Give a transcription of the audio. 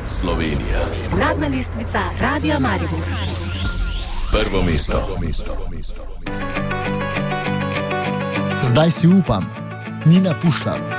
Slovenija. Uradna listvica Radia Maribor. Prvo mesto. Zdaj si upam, Nina Pušlar.